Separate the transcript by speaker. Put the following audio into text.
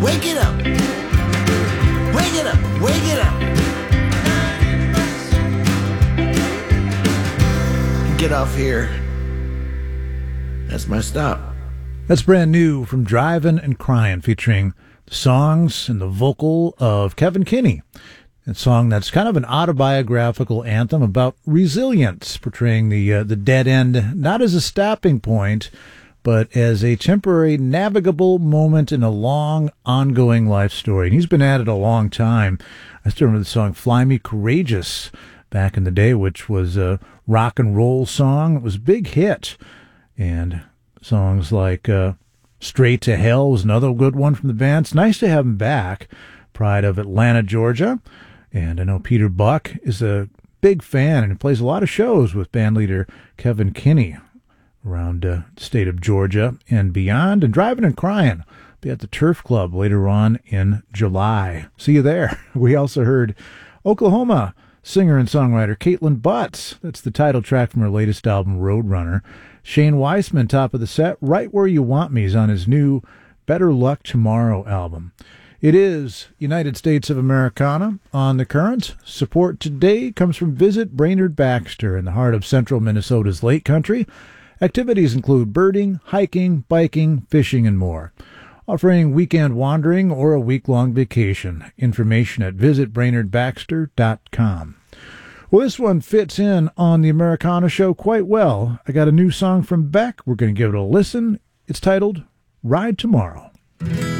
Speaker 1: Wake it up. Wake it up. Wake it up. Get off here. That's my stop.
Speaker 2: That's brand new from Drivin' and Cryin', featuring the songs and the vocal of Kevin Kinney. A song that's kind of an autobiographical anthem about resilience, portraying the dead end not as a stopping point, but as a temporary navigable moment in a long, ongoing life story. And he's been at it a long time. I still remember the song Fly Me Courageous back in the day, which was a rock and roll song. It was a big hit. And songs like Straight to Hell was another good one from the band. It's nice to have him back. Pride of Atlanta, Georgia. And I know Peter Buck is a big fan and plays a lot of shows with bandleader Kevin Kinney around the state of Georgia and beyond. And Drivin' and Cryin', be at the Turf Club later on in July. See you there. We also heard Oklahoma singer and songwriter Caitlin Butts. That's the title track from her latest album, Roadrunner. Shane Weissman, top of the set, Right Where You Want Me, is on his new Better Luck Tomorrow album. It is United States of Americana on the Current. Support today comes from Visit Brainerd Baxter in the heart of central Minnesota's Lake Country. Activities include birding, hiking, biking, fishing, and more. Offering weekend wandering or a week-long vacation. Information at visitbrainerdbaxter.com. Well, this one fits in on the Americana show quite well. I got a new song from Beck. We're going to give it a listen. It's titled Ride Tomorrow.